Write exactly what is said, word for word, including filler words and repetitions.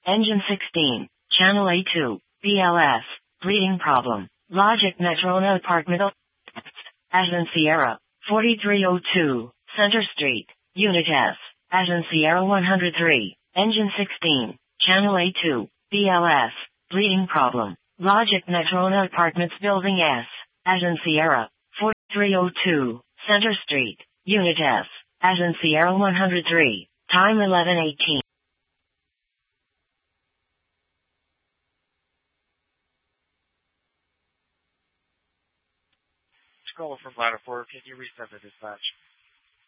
Engine sixteen. Channel A two. B L S. Reading problem. Logic Metrona Apartment. Agent Sierra. forty-three oh two. Center Street. Unit S. Agent Sierra one hundred three. Engine sixteen. Channel A two. B L S. Reading problem. Logic Metrona Apartments Building S. Agent Sierra. forty-three oh two. Center Street. Unit S. Agent Sierra one hundred three. Time eleven eighteen. Scroll from ladder four. Can you reset the dispatch?